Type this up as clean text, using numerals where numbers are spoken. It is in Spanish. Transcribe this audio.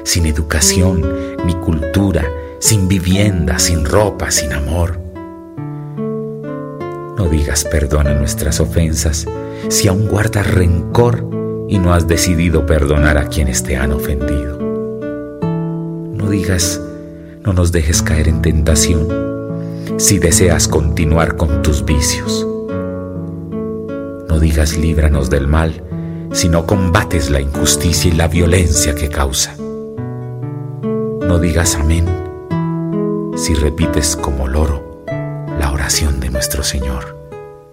sin educación ni cultura, sin vivienda, sin ropa, sin amor. No digas perdón a nuestras ofensas si aún guardas rencor y no has decidido perdonar a quienes te han ofendido. No nos dejes caer en tentación si deseas continuar con tus vicios. No digas líbranos del mal si no combates la injusticia y la violencia que causa. No digas amén si repites como loro la oración de nuestro Señor.